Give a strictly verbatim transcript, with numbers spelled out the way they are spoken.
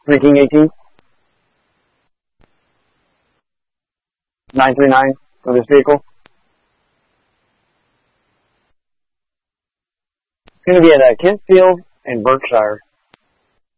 Drinking eighteen. nine three nine for this vehicle. It's going to be at uh, Kentfield and Berkshire.